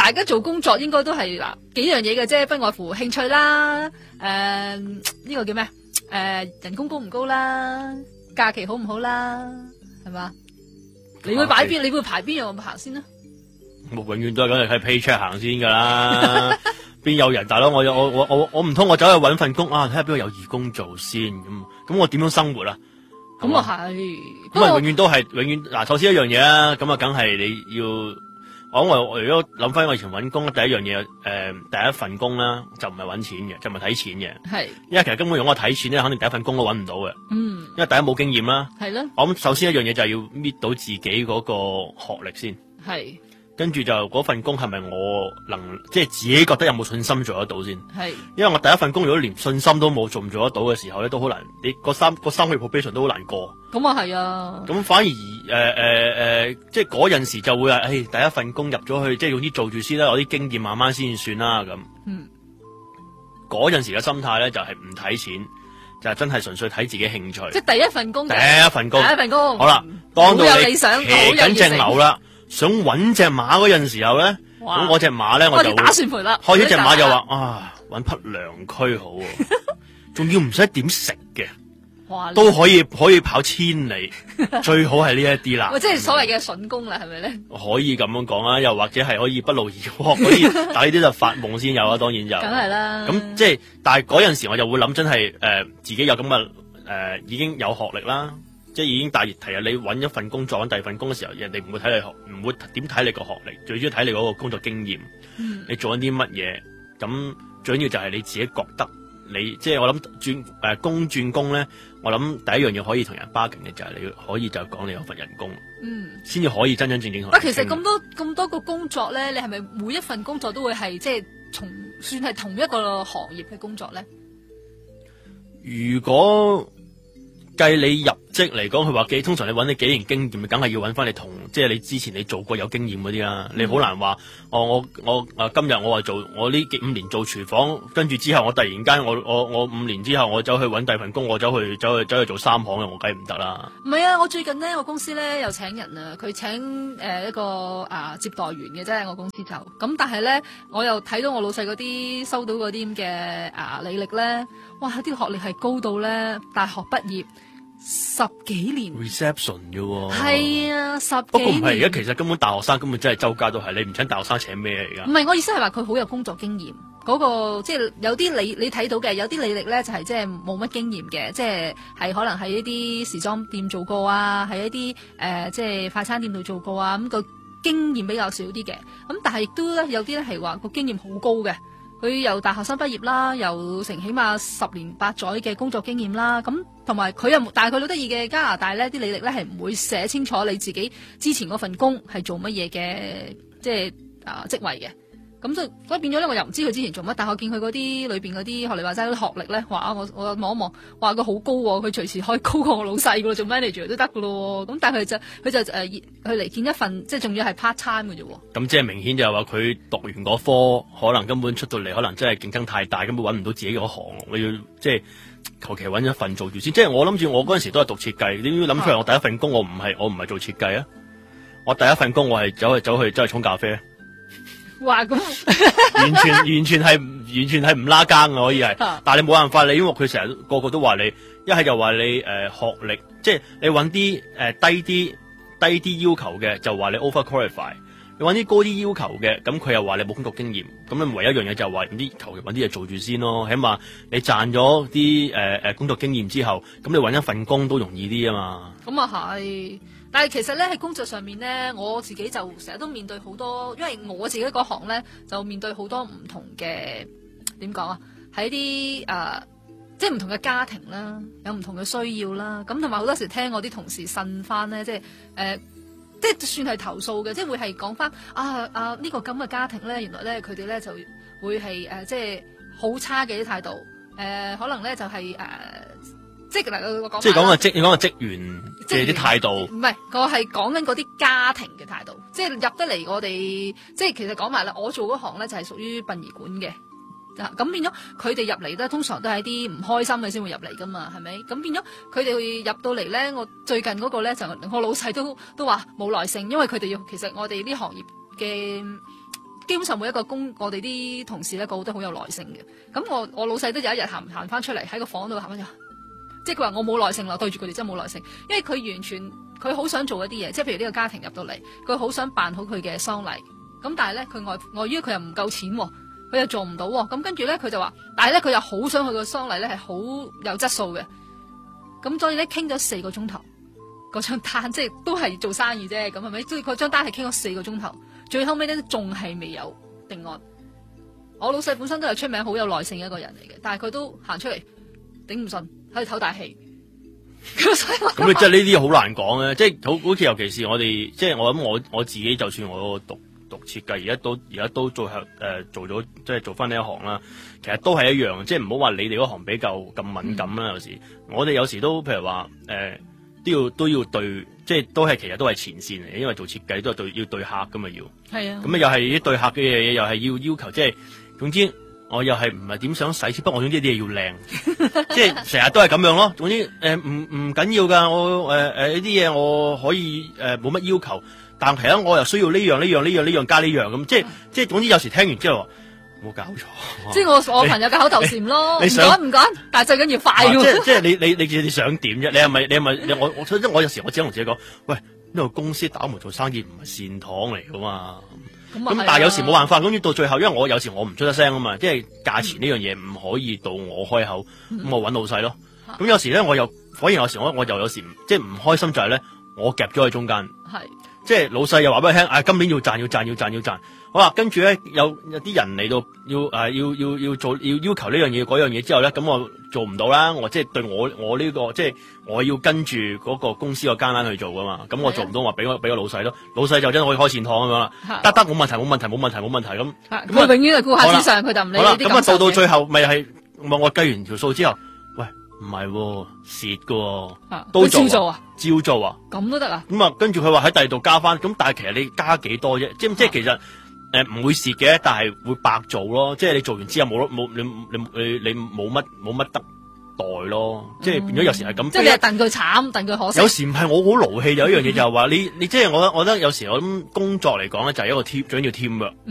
大家做工作應該都係嗱幾樣嘢嘅啫，不外乎興趣啦，呢個叫咩？人工高唔高啦，假期好唔好啦，係嘛？你會擺邊？你會排邊樣行先呢？ 我永遠都係咁，係 paycheck 行先噶啦。邊有人大佬？我唔通我走去搵份工啊？睇下邊個有義工做先咁我點樣生活啊？ 咁啊係， 咁啊永遠都係永遠嗱，首先一樣嘢啦，咁啊梗係你要我如果諗翻我以前搵工，第一樣嘢第一份工啦，就唔係搵錢嘅，就唔係睇錢嘅，係，因為其實根本用我睇錢咧，肯定第一份工都搵唔到嘅，因為第一冇經驗啦，係咯，我諗首先一樣嘢就係要搣到自己嗰個學歷先，係。跟住就嗰份工係咪我即係自己覺得有冇信心做得到先？係，因為我第一份工如果連信心都冇，做唔做得到嘅時候咧，都好難。你嗰三個月 probation 都好難過。咁啊係啊。咁反而即係嗰陣時就會話，第一份工入咗去，即係用啲做住先啦，攞啲經驗慢慢先算啦咁。嗰陣時嘅心態咧就係唔睇錢，就係真係純粹睇自己興趣。即係第一份工。好啦，當到你騎緊隻牛啦。想搵隻馬嗰陣時候咧，咁我隻馬咧我就打算賠啦。開始隻馬就話搵匹良駒好，仲要唔使點食嘅，都可以跑千里，最好係呢一啲啦。即係所謂嘅筍工啦，係咪咧？可以咁樣講啦，又或者係可以不勞而獲嗰啲，但係呢啲就發夢先有啦，當然就。梗係啦。咁即係，但係嗰陣時我就會諗，真係自己有咁嘅已經有學歷啦。即係已經大熱題啊！你揾一份工作，揾第二份工嘅時候，人哋唔會睇你唔會點睇你個學歷，最主要睇你嗰個工作經驗。你做緊啲乜嘢？咁最緊要就係你自己覺得你即係我諗轉工咧，我諗第一樣嘢可以同人 bargain 嘅就係你可以就講你有份人工，先至可以真真正正同人。其實咁多個工作咧，你係咪每一份工作都會係即係算係同一個行業嘅工作咧？如果計你入職嚟講，佢話通常你揾你幾年經驗，梗係要揾翻你即係你之前你做過有經驗嗰啲啦。你好難話，我今日我話做我呢5年做廚房，跟住之後我突然間我5年之後我走去揾第二份工，我走去做3行嘅，我梗係唔得啦。唔係啊，我最近呢，我公司咧又請人啊，佢請一個接待員嘅啫，我公司就咁，但係咧我又睇到我老細嗰啲收到嗰啲咁嘅履歷咧，哇！啲學歷係高到咧大學畢業。10幾年 reception 嘅喎，係啊，10幾年。不過唔係，而家其實根本大學生根本真係周街都係，你唔請大學生請咩嚟㗎？唔係，我意思係話佢好有工作經驗，嗰個即係有啲你睇到嘅，有啲履歷咧就係即係冇乜經驗嘅，即係可能喺一啲時裝店做過啊，喺一啲即係快餐店度做過啊，咁個經驗比較少啲嘅。咁但係亦都咧有啲咧係話個經驗好高嘅。佢由大學生畢業啦，有成起碼10年8載嘅工作經驗啦，咁同埋佢又，但係佢好得意嘅加拿大咧，啲履歷咧係唔會寫清楚你自己之前嗰份工係做乜嘢嘅，即係職位嘅。咁所以變咗咧，我又唔知佢之前做乜，但係我見佢嗰啲裏邊嗰啲學你話齋嗰啲學歷咧，話我望一望，話佢好高喎，佢隨時可以高過我老細噶咯，做 manager 都得噶咯。咁但係佢就佢嚟見一份，即係仲要係 part time 嘅啫。咁即係明顯就係話佢讀完嗰科，可能根本出到嚟，可能真係競爭太大，根本揾唔到自己嗰行。我要即係求其揾一份做住先。即係我諗住我嗰陣時都係讀設計，點知諗出嚟我第一份工我唔係做設計啊！我第一份工我係走去沖咖啡。哇！咁完全係唔拉更嘅，可以係，但係你冇辦法，你因為佢成日個個都話你，一係就話你學歷，即係你揾啲低啲要求嘅，就話你 over qualify， 你揾啲高啲要求嘅，咁佢又話你冇工作經驗，咁你唯一一樣嘢就係話求其揾啲嘢做住先咯，起碼你賺咗啲工作經驗之後，咁你揾一份工都容易啲啊嘛。咁啊係。但係其實咧喺工作上面咧，我自己就成日都面對好多，因為我自己嗰行咧就面對好多唔同嘅點講啊，喺啲即係唔同嘅家庭啦，有唔同嘅需要啦，咁同埋好多時聽我啲同事呻翻咧，即係算係投訴嘅，即係會係講翻呢個咁嘅家庭咧，原來咧佢哋咧就會係即係好差嘅啲態度，可能咧就係即係講個職員嘅啲態度，唔係，我係講緊嗰啲家庭嘅態度，即係入得嚟我哋，即係其實講埋啦，我做嗰行咧就係屬於殯儀館嘅，咁變咗佢哋入嚟咧，通常都係啲唔開心嘅先會入嚟噶嘛，係咪？咁變咗佢哋入到嚟咧，我最近嗰個咧就我老細都話冇耐性，因為佢哋其實我哋呢行業嘅基本上每一個我哋啲同事咧個個都好有耐性嘅。咁我老細都有一日行翻出嚟喺個房度行翻咗，即係佢話我冇耐性啦，對住佢哋真係冇耐性，因為佢完全佢好想做一啲嘢，即係譬如呢個家庭入到嚟，佢好想辦好佢嘅喪禮，咁但係咧佢礙於佢又唔夠錢，佢又做唔到，咁跟住咧佢就話，但係咧佢又好想去個喪禮咧係好有質素嘅，咁所以咧傾咗4個鐘頭。嗰張單即係都係做生意啫，咁係咪？即係嗰張單係傾咗4個鐘頭，最後尾咧仲係未有定案。我老細本身都係出名好有耐性嘅一個人嚟嘅，但係佢都行出嚟頂唔順，喺度唞大氣。 咁你真係呢啲好難講啊！即係好似尤其是我哋，即係我諗我自己，就算我讀設計，而家都做咗即係做翻呢一行啦。其實都係一樣，即係唔好話你哋嗰行比較咁敏感啦。有時我哋有時都譬如話都要對，即係都係其實都係前線嚟，因為做設計都係要對客噶嘛要。係啊。咁又係啲對客嘅嘢，又係要求，即係總之我又係唔係點想使錢，不過我總之啲嘢要靚，即係成日都係咁樣咯。總之唔緊要噶，我呢啲嘢我可以冇乜要求，但係我又需要呢樣加呢樣咁，即係總之有時聽完之後。冇搞錯，即係我朋友嘅口頭禪咯，唔趕，但係最緊要快。即係你想點啫？你係咪我有時我只能同自己講，喂，呢個公司打門做生意唔係善堂嚟噶嘛。咁但係有時冇辦法，咁到最後，因為我有時我唔出得聲啊嘛，即係價錢呢樣嘢唔可以到我開口，咁我揾老細咯。咁有時咧我又，反而有時我又有時即係唔開心就係咧，我夾咗喺中間，即係老細又話俾佢聽，今年要賺。好啦，跟住咧有啲人嚟到要做要求呢樣嘢嗰樣嘢之後咧，咁我做唔到啦。我即係對我呢個即係我要跟住嗰個公司個間單去做噶嘛。咁我做唔到，話俾個老細咯。老細就真係可以開善堂咁樣啦。得冇問題咁。 佢永遠係顧客之上，佢就唔理呢啲咁嘅嘢。 咁啊到最後咪係我計完條數之後，喂唔係蝕噶，都照做啊？咁都得啊？咁啊跟住佢話喺第二度加翻，咁但係其實你加幾多啫？即係其實。唔會蝕嘅，但係會白做咯。即係你做完之後你冇乜得代咯。即係變咗有時係咁。即係你係戥佢慘，戥佢可惜。有時唔係我好勞氣，有一樣嘢就係話你即係我覺得有時我諗工作嚟講咧就係一個最緊要 teamwork。